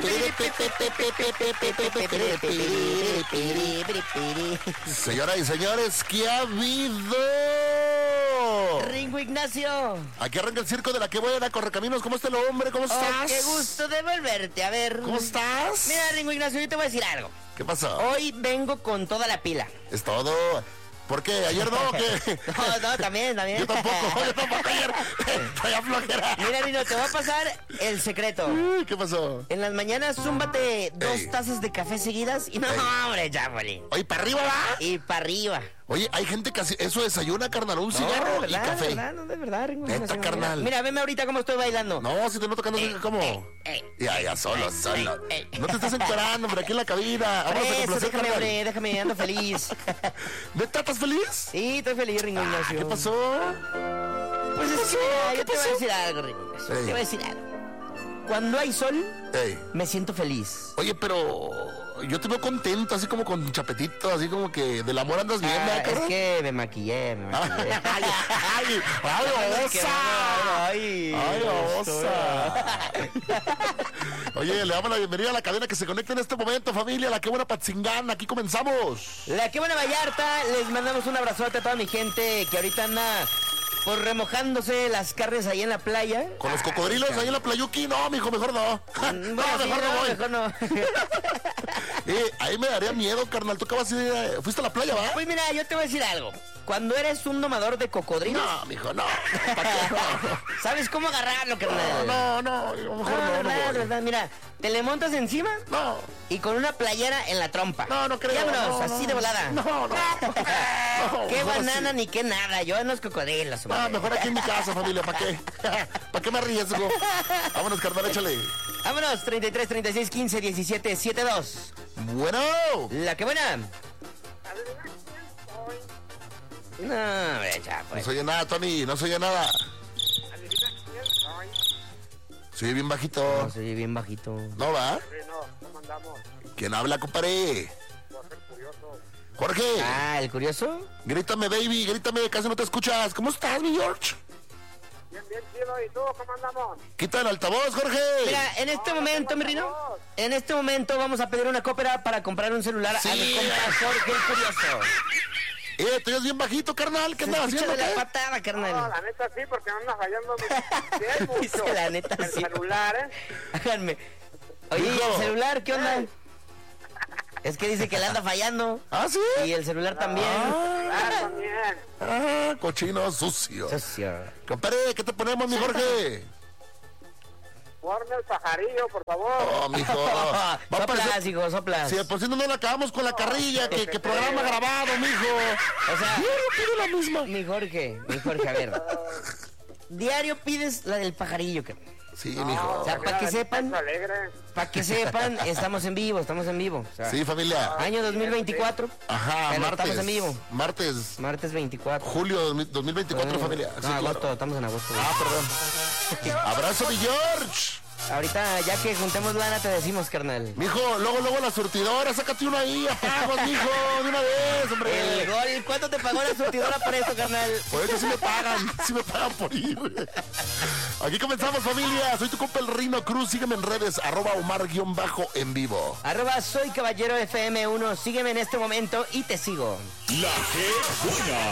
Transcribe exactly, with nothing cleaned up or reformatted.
Señoras y señores, ¿qué ha habido? Ringo Ignacio. Aquí arranca el circo de la que buena, Correcaminos. ¿Cómo está el hombre? ¿Cómo estás? Oh, qué gusto de volverte a ver. ¿Cómo estás? Mira, Ringo Ignacio, yo te voy a decir algo. ¿Qué pasó? Hoy vengo con toda la pila. Es todo. ¿Por qué? ¿Ayer no? ¿Qué? No, no, también, también. Yo tampoco, yo tampoco ayer. Estoy a flojera. Mira, Rino, te voy a pasar el secreto. Uy, ¿qué pasó? En las mañanas, zúmbate dos Ey. tazas de café seguidas y no, Ey. hombre, chápale. Oye, ¿para arriba va? Y para arriba. Oye, hay gente que hace eso, desayuna, carnal, un cigarro no, y ¿verdad? café. ¿Verdad? No, de verdad, Ringo Neta, Ignacio, carnal. Mira, mira, veme ahorita cómo estoy bailando. No, si te no tocando, Ey, ¿cómo? ey, ey. Ya, ya, solo, Ey, solo. ey, ey. No te estés encuerando, hombre, aquí en la cabina. Vamos a Eso, complacer, déjame, carnal. hombre, déjame, ando feliz. ¿Neta, estás feliz? Sí, estoy feliz, Ringo Ah, Ignacio. ¿qué pasó? Pues es que, mira, yo te voy a decir algo, Ringo Ignacio. Ey. Te voy a decir algo. Cuando hay sol, Ey. me siento feliz. Oye, pero yo te veo contento, así como con chapetito, así como que del amor andas bien, Ah, ¿verdad, es carnal? que me maquillé, me maquillé. ¡Ay, ay, ay, Qué osa! Ay, ¡Ay, osa! Oye, le damos la bienvenida a la cadena que se conecta en este momento, familia, la que buena Patzingán, aquí comenzamos. La que buena Vallarta, les mandamos un abrazote a toda mi gente que ahorita anda por remojándose las carnes ahí en la playa. Con los cocodrilos ahí en la playuki, no, mijo, mejor no. Mm, No, bueno, sí, mejor no voy. mejor no. Eh, ahí me daría miedo, carnal, tú acabas de ir, ¿fuiste a la playa, va? Pues mira, yo te voy a decir algo. Cuando eres un domador de cocodrilos, No, mijo, no. ¿Para qué? No, ¿sabes cómo agarrarlo, no, carnal? no, no, mejor No, no, no, verdad, voy. verdad, mira, te le montas encima No, y con una playera en la trompa. no, no creo. Y vámonos, no, así no. de volada. No, no. No, Qué mejor banana así. ni qué nada, yo en los cocodrilos. Ah, hombre. mejor aquí en mi casa, familia, ¿para qué? ¿Para qué me arriesgo? Vámonos, carnal, échale. Vámonos, treinta y tres, treinta y seis, quince, diecisiete, setenta y dos. Bueno. La que buena. No, hombre, ya, No pues. se oye nada, Tony, no se oye nada. Soy bien bajito. No, se oye bien bajito. ¿No va? ¿Cómo andamos? ¿Quién habla, compadre? Jorge, Ah, ¿el curioso? grítame, baby, grítame, casi no te escuchas. ¿Cómo estás, mi George? Bien, bien chido. ¿Y tú cómo andamos? Quita el altavoz, Jorge. Mira, en este No, momento, no mi tengo Rino, voz. en este momento vamos a pedir una cópera para comprar un celular Sí. a mi compa Jorge el Curioso. Eh, tú eres bien bajito, carnal. ¿Qué Se andas escucha haciendo, de la qué? patada, No, carnal. la neta sí, porque anda fallando bien mucho. Dice la neta el sí. celular, ¿eh? Háganme. Oye, ¿y Hijo. el celular qué onda? Es que dice que le anda fallando. ¿Ah, sí? Y el celular también. Ah, también. Ah, cochino sucio. Socio. Compadre, ¿qué te ponemos, mi Jorge? Ponme el pajarillo, por favor. Oh, mijo. Va a Soplas, parecer... hijo, soplas. Si de por si no nos la acabamos con la carrilla, que, que programa grabado, mijo. O sea, Diario pide la misma. mi Jorge, mi Jorge, a ver. Diario pides la del pajarillo, que Sí, mijo. O sea, para que sepan, Pecho alegre. para que sepan, estamos en vivo, estamos en vivo. O sea, Sí, familia. Año dos mil veinticuatro. Ajá, Pero martes. estamos en vivo. Martes, Martes veinticuatro. julio dos mil veinticuatro, familia. Sí, No, claro. agosto, estamos en agosto. güey. Ah, perdón. Abrazo, mi George. Ahorita, ya que juntemos lana, te decimos, carnal. Mijo, luego, luego la surtidora, sácate uno ahí, apagos, mijo, de una vez, El hombre. gol, ¿cuánto te pagó la surtidora por esto, carnal? Por eso sí me pagan, sí me pagan por ir. Aquí comenzamos, familia. Soy tu compa el Rino Cruz. Sígueme en redes, arroba Omar-en vivo. Arroba soy caballero F M uno, sígueme en este momento y te sigo. La que buena.